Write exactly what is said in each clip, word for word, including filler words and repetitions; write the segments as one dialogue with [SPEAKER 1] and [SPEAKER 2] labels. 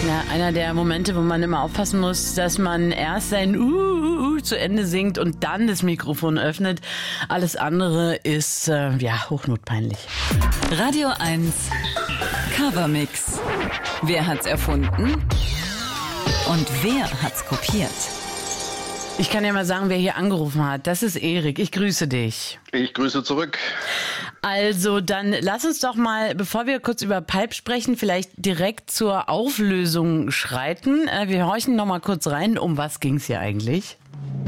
[SPEAKER 1] Ja, einer der Momente, wo man immer aufpassen muss, dass man erst sein uh, uh, uh zu Ende singt und dann das Mikrofon öffnet. Alles andere ist, äh, ja, hochnotpeinlich.
[SPEAKER 2] Radio eins Covermix. Wer hat's erfunden? Und wer hat's kopiert?
[SPEAKER 1] Ich kann ja mal sagen, wer hier angerufen hat. Das ist Erik. Ich grüße dich.
[SPEAKER 3] Ich grüße zurück.
[SPEAKER 1] Also dann lass uns doch mal, bevor wir kurz über Pulp sprechen, vielleicht direkt zur Auflösung schreiten. Wir horchen noch mal kurz rein. Um was ging's hier eigentlich?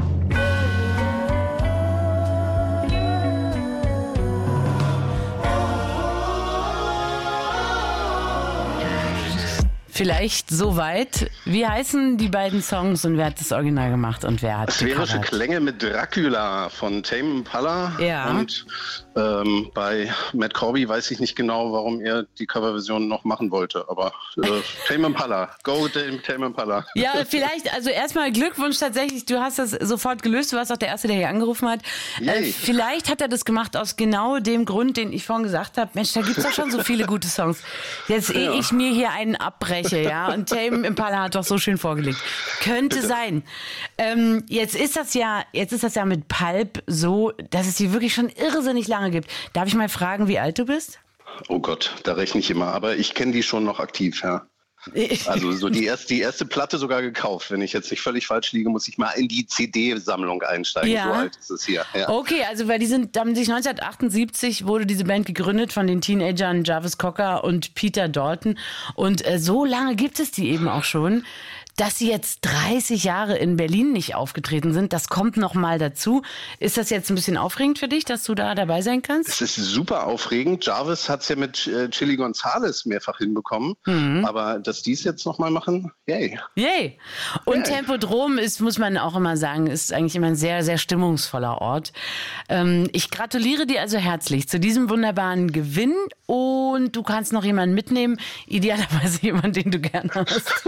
[SPEAKER 1] Vielleicht soweit. Wie heißen die beiden Songs und wer hat das Original gemacht und wer hat
[SPEAKER 3] Sphärische
[SPEAKER 1] gecovert?
[SPEAKER 3] Klänge mit Dracula von Tame Impala.
[SPEAKER 1] Ja.
[SPEAKER 3] Und ähm, bei Matt Corby weiß ich nicht genau, warum er die Coverversion noch machen wollte. Aber äh, Tame Impala. Go Tame Impala.
[SPEAKER 1] Ja, vielleicht, also erstmal Glückwunsch tatsächlich. Du hast das sofort gelöst. Du warst auch der Erste, der hier angerufen hat. Äh, vielleicht hat er das gemacht aus genau dem Grund, den ich vorhin gesagt habe. Mensch, da gibt's doch schon so viele gute Songs. Jetzt ehe
[SPEAKER 3] Ja.
[SPEAKER 1] ich mir hier einen abbreche, ja, und Tame Impala hat doch so schön vorgelegt. Könnte
[SPEAKER 3] Bitte.
[SPEAKER 1] sein. Ähm, jetzt ist das ja, jetzt ist das ja mit Pulp so, dass es die wirklich schon irrsinnig lange gibt. Darf ich mal fragen, wie alt du bist?
[SPEAKER 3] Oh Gott, da rechne ich immer. Aber ich kenne die schon noch aktiv, ja. Also so die erste, die erste Platte sogar gekauft. Wenn ich jetzt nicht völlig falsch liege, muss ich mal in die C D-Sammlung einsteigen.
[SPEAKER 1] Ja.
[SPEAKER 3] So alt ist es hier. Ja.
[SPEAKER 1] Okay, also weil die sind, haben sich neunzehnhundertachtundsiebzig wurde diese Band gegründet von den Teenagern Jarvis Cocker und Peter Dalton. Und äh, so lange gibt es die eben auch schon. Dass sie jetzt dreißig Jahre in Berlin nicht aufgetreten sind, das kommt noch mal dazu. Ist das jetzt ein bisschen aufregend für dich, dass du da dabei sein kannst?
[SPEAKER 3] Es ist super aufregend. Jarvis hat es ja mit äh, Chili Gonzales mehrfach hinbekommen. Mhm. Aber dass die es jetzt nochmal machen, yay.
[SPEAKER 1] Yay. Und
[SPEAKER 3] Yay.
[SPEAKER 1] Tempodrom ist, muss man auch immer sagen, ist eigentlich immer ein sehr, sehr stimmungsvoller Ort. Ähm, ich gratuliere dir also herzlich zu diesem wunderbaren Gewinn. Und du kannst noch jemanden mitnehmen, idealerweise jemanden, den du gerne hast.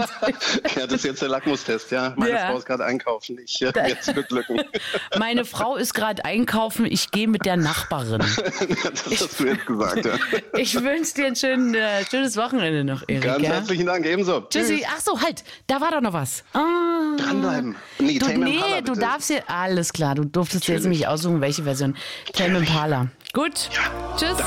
[SPEAKER 3] Ja, das ist jetzt der Lackmustest, ja. Meine
[SPEAKER 1] Ja.
[SPEAKER 3] Frau ist gerade einkaufen. Ich äh, werde es beglücken.
[SPEAKER 1] Meine Frau ist gerade einkaufen, ich gehe mit der Nachbarin.
[SPEAKER 3] Das hast du jetzt gesagt, ja.
[SPEAKER 1] Ich wünsche dir ein schön, äh, schönes Wochenende noch, Erik.
[SPEAKER 3] Ganz
[SPEAKER 1] ja?
[SPEAKER 3] herzlichen Dank, ebenso.
[SPEAKER 1] Tschüssi. Ach so, halt, da war doch noch was. Ah.
[SPEAKER 3] Dranbleiben. Nee,
[SPEAKER 1] Du,
[SPEAKER 3] Tame
[SPEAKER 1] nee,
[SPEAKER 3] Impala,
[SPEAKER 1] du
[SPEAKER 3] bitte.
[SPEAKER 1] darfst dir, alles klar, du durftest dir jetzt
[SPEAKER 3] Natürlich.
[SPEAKER 1] nämlich aussuchen, welche Version. Tame Impala. Gut, tschüss.